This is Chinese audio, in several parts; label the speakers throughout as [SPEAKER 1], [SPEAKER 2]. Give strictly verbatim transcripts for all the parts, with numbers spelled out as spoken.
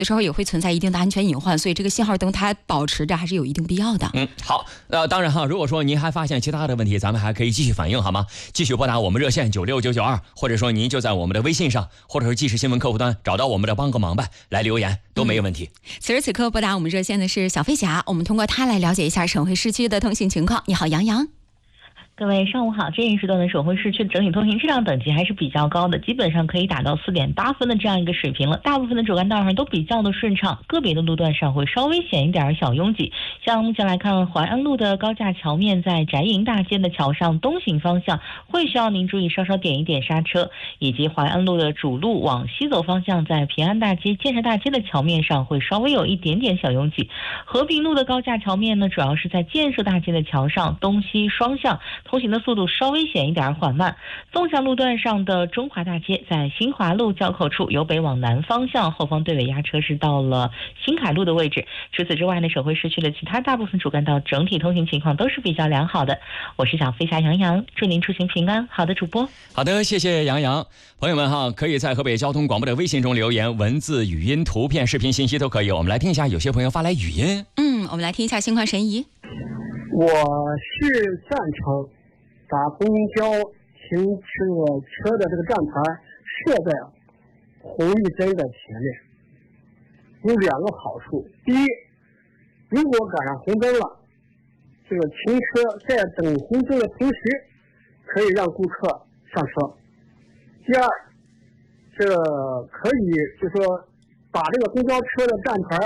[SPEAKER 1] 有时候也会存在一定的安全隐患，所以这个信号灯它保持着还是有一定必要的。
[SPEAKER 2] 嗯，好，呃，当然哈，如果说您还发现其他的问题，咱们还可以继续反映好吗？继续拨打我们热线九六九九二，或者说您就在我们的微信上，或者是即时新闻客户端找到我们的帮个忙办来留言都没有问题。嗯、
[SPEAKER 1] 此时此刻拨打我们热线的是小飞侠，我们通过他来了解一下省会市区的通行情况。你好，杨洋。
[SPEAKER 3] 各位上午好，这一时段的省会市区整体通行质量等级还是比较高的，基本上可以达到四点八分的这样一个水平了。大部分的主干道上都比较的顺畅，个别的路段上会稍微险一点小拥挤。像目前来看，淮安路的高架桥面在翟营大街的桥上东行方向会需要您注意稍稍点一点刹车，以及淮安路的主路往西走方向在平安大街、建设大街的桥面上会稍微有一点点小拥挤。和平路的高架桥面呢，主要是在建设大街的桥上东西双向通行的速度稍微险一点缓慢。纵向路段上的中华大街在新华路交口处由北往南方向，后方队尾压车是到了新凯路的位置。除此之外呢，省会市区的其他大部分主干道整体通行情况都是比较良好的。我是小飞侠杨洋，祝您出行平安。好的，主播。
[SPEAKER 2] 好的，谢谢杨洋。朋友们哈，可以在河北交通广播的微信中留言，文字、语音、图片、视频信息都可以。我们来听一下，有些朋友发来语音。
[SPEAKER 1] 嗯，我们来听一下心旷神怡。
[SPEAKER 4] 我是赞成把公交停车车的这个站牌设在红绿灯的前面，有两个好处。第一，如果赶上红灯了，这个停车在等红灯的同时，可以让顾客上车。第二，这个可以就说把这个公交车的站牌，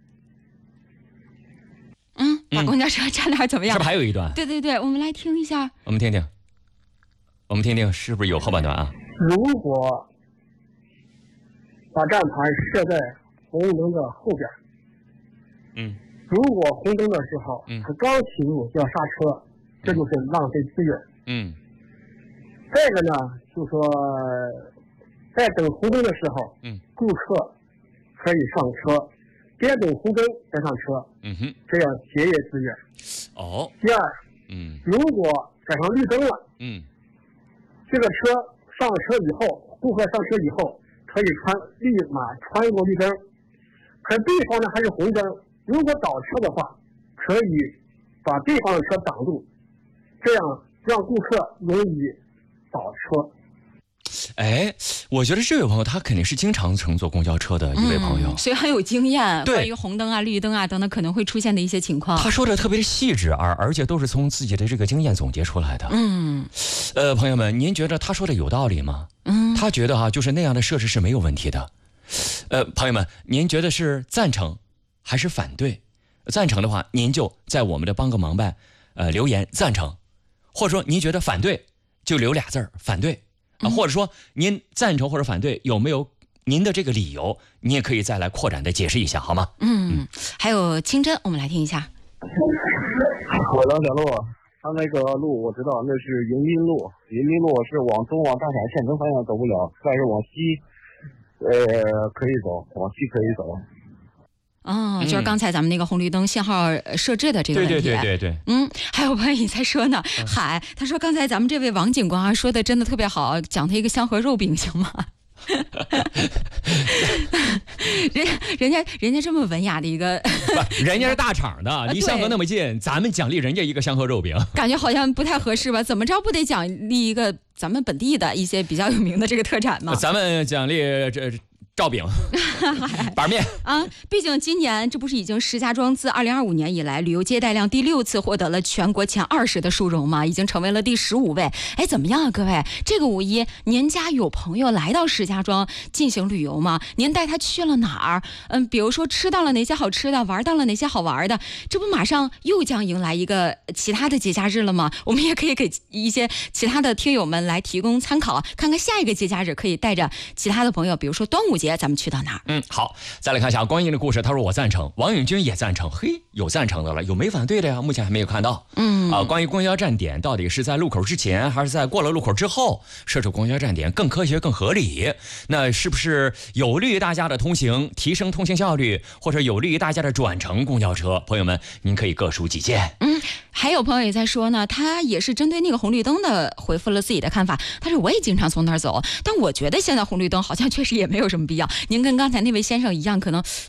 [SPEAKER 1] 嗯，把公交车站那儿怎么样？
[SPEAKER 2] 是不是还有一段？
[SPEAKER 1] 对对对，我们来听一下。
[SPEAKER 2] 我们听听。我们听听是不是有后半段啊？
[SPEAKER 4] 如果把站牌设在红灯的后边，
[SPEAKER 2] 嗯，
[SPEAKER 4] 如果红灯的时候，
[SPEAKER 2] 嗯，
[SPEAKER 4] 他刚起步就要刹车，这就是浪费资源。
[SPEAKER 2] 嗯，
[SPEAKER 4] 再一个呢，就说在等红灯的时候，
[SPEAKER 2] 嗯，
[SPEAKER 4] 顾客可以上车，边等红灯边上车，
[SPEAKER 2] 嗯哼，
[SPEAKER 4] 这样节约资源。
[SPEAKER 2] 哦。
[SPEAKER 4] 第二，
[SPEAKER 2] 嗯，
[SPEAKER 4] 如果赶上绿灯了，
[SPEAKER 2] 嗯。
[SPEAKER 4] 这个车上车以后，顾客上车以后可以穿立马穿过绿灯，可对方呢还是红灯，如果倒车的话，可以把对方的车挡住，这样让顾客容易倒车。
[SPEAKER 2] 哎，我觉得这位朋友他肯定是经常乘坐公交车的一位朋友，
[SPEAKER 1] 嗯、所以很有经验。
[SPEAKER 2] 对，
[SPEAKER 1] 关于红灯啊、绿灯啊等等可能会出现的一些情况，
[SPEAKER 2] 他说的特别的细致，而而且都是从自己的这个经验总结出来的。
[SPEAKER 1] 嗯，
[SPEAKER 2] 呃，朋友们，您觉得他说的有道理吗？
[SPEAKER 1] 嗯，
[SPEAKER 2] 他觉得哈、啊，就是那样的设置是没有问题的。呃，朋友们，您觉得是赞成还是反对？赞成的话，您就在我们的帮个忙办呃留言赞成，或者说您觉得反对，就留俩字儿反对。啊，或者说您赞成或者反对，有没有您的这个理由？你也可以再来扩展的解释一下，好吗？
[SPEAKER 1] 嗯，还有清真，我们来听一下。
[SPEAKER 5] 我了解路，他那个路我知道，那是迎宾路，迎宾路是往东往大陕县城方向走不了，但是往西，呃，可以走，往西可以走。
[SPEAKER 1] 哦，就是刚才咱们那个红绿灯信号设置的这个问题。
[SPEAKER 2] 对对对对对。
[SPEAKER 1] 嗯，还有朋友也在说呢，嗯、海他说刚才咱们这位王警官啊说的真的特别好，讲他一个香河肉饼行吗？人人家人家这么文雅的一个，
[SPEAKER 2] 不，人家是大厂的，离香河那么近，咱们奖励人家一个香河肉饼，
[SPEAKER 1] 感觉好像不太合适吧？怎么着不得奖励一个咱们本地的一些比较有名的这个特产吗？
[SPEAKER 2] 咱们奖励这。照饼板面
[SPEAKER 1] 啊，毕竟今年这不是已经石家庄自二零二五年以来旅游接待量第六次获得了全国前二十的殊荣吗？已经成为了第十五位。哎，怎么样啊，各位？这个五一您家有朋友来到石家庄进行旅游吗？您带他去了哪儿？嗯，比如说吃到了哪些好吃的，玩到了哪些好玩的？这不马上又将迎来一个其他的节假日了吗？我们也可以给一些其他的听友们来提供参考，看看下一个节假日可以带着其他的朋友，比如说端午节。咱们去到哪儿？
[SPEAKER 2] 嗯，好，再来看一下光阴的故事。他说我赞成，王永军也赞成。嘿，有赞成的了，有没反对的呀？目前还没有看到。
[SPEAKER 1] 嗯
[SPEAKER 2] 啊，关于公交站点到底是在路口之前还是在过了路口之后设置公交站点更科学更合理？那是不是有利于大家的通行，提升通行效率，或者有利于大家的转乘公交车？朋友们，您可以各抒己见。
[SPEAKER 1] 嗯。 还有朋友也在说呢，他也是针对那个红绿灯的回复了自己的看法。他说我也经常从那儿走，但我觉得现在红绿灯好像确实也没有什么必要。您跟刚才那位先生一样，可能